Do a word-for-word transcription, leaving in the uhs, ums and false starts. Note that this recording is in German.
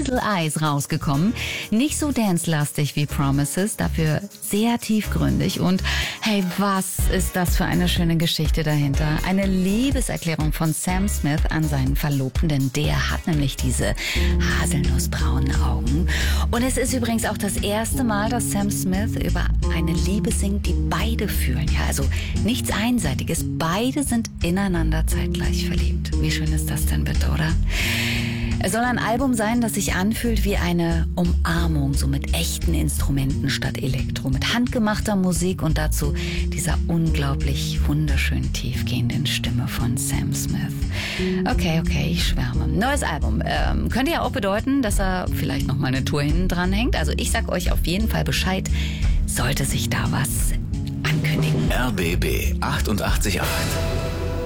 Little Eyes rausgekommen. Nicht so dance-lastig wie Promises, dafür sehr tiefgründig. Und hey, was ist das für eine schöne Geschichte dahinter? Eine Liebeserklärung von Sam Smith an seinen Verlobten, denn der hat nämlich diese haselnussbraunen Augen. Und es ist übrigens auch das erste Mal, dass Sam Smith über eine Liebe singt, die beide fühlen. Ja, also nichts Einseitiges. Beide sind ineinander zeitgleich verliebt. Wie schön ist das denn bitte, oder? Es soll ein Album sein, das sich anfühlt wie eine Umarmung, so mit echten Instrumenten statt Elektro, mit handgemachter Musik und dazu dieser unglaublich wunderschön tiefgehenden Stimme von Sam Smith. Okay, okay, ich schwärme. Neues Album. Ähm, könnte ja auch bedeuten, dass er vielleicht noch mal eine Tour hinten dran hängt. Also ich sag euch auf jeden Fall Bescheid, sollte sich da was ankündigen. R B B achtundachtzig Komma acht